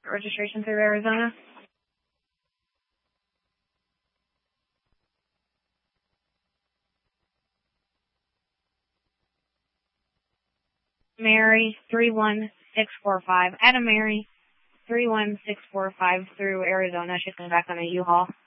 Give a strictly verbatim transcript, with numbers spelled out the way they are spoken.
Registration through Arizona. Mary, three one six four five. Adam Mary, three one six four five through Arizona. She's coming back on a U-Haul.